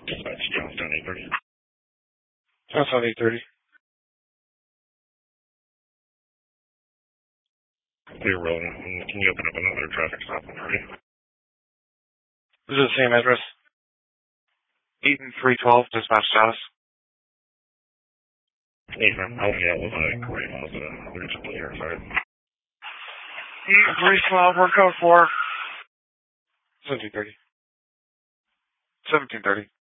Dispatch, Johnstown 830. Johnstown 830. Clear road. Can you open up another traffic stop for me? This is the same address. 8312, dispatch status. Hey, man. Help me out with Corey Mazda. We're just here, sorry. 8312, we're code 4. 1730. 1730.